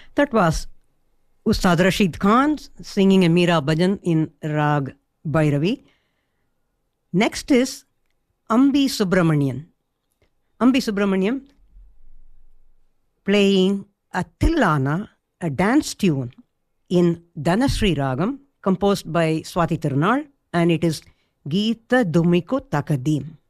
That was Ustad Rashid Khan singing a Meera Bhajan in Rag Bhairavi. Next is Ambi Subramanian. Ambi Subramanian playing a Tillana, a dance tune in Dhanasri Ragam, composed by Swati Tirunal, and it is Geeta Dumiku Takadim.